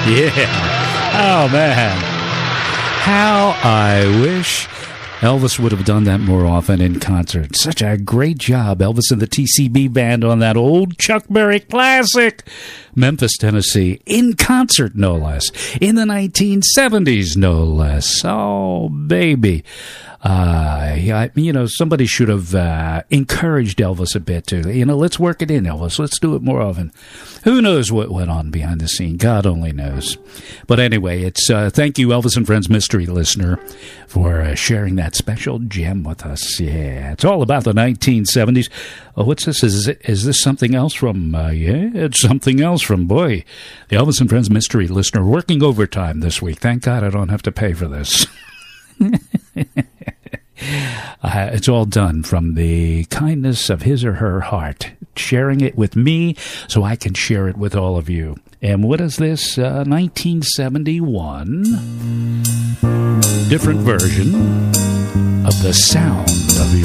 Yeah. Oh, man. How I wish Elvis would have done that more often in concert. Such a great job, Elvis and the TCB Band, on that old Chuck Berry classic, Memphis, Tennessee, in concert, no less. In the 1970s, no less. Oh, baby. Somebody should have encouraged Elvis a bit too. Let's work it in, Elvis. Let's do it more often. Who knows what went on behind the scene? God only knows. But anyway, it's thank you, Elvis and Friends mystery listener, for sharing that special gem with us. Yeah, it's all about the 1970s. Oh, what's this? Is this something else from? Yeah, it's something else from, boy, the Elvis and Friends mystery listener working overtime this week. Thank God I don't have to pay for this. It's all done from the kindness of his or her heart, sharing it with me so I can share it with all of you. And what is this? 1971, different version of The Sound of Your